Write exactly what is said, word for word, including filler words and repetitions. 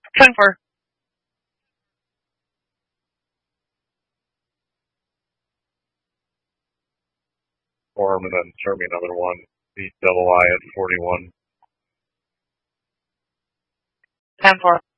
ten four. Form and then start me another one. Beat double I at forty-one. ten four.